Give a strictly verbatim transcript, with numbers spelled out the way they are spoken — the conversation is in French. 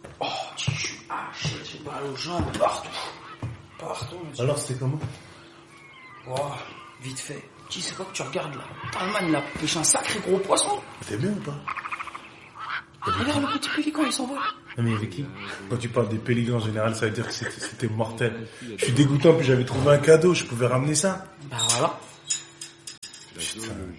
Oh, je suis haché, j'ai mal aux jambes partout. Partout. Alors, c'était comment? Oh, vite fait. Tu sais quoi que tu regardes là? Talman, il a pêché un sacré gros poisson. T'es bien ou pas? Regarde le petit pélican, il s'envole. Non mais avec qui? Quand tu parles des pélicans en général, ça veut dire que c'était, c'était mortel. Je suis dégoûtant, puis j'avais trouvé un cadeau, je pouvais ramener ça. Bah voilà. Putain.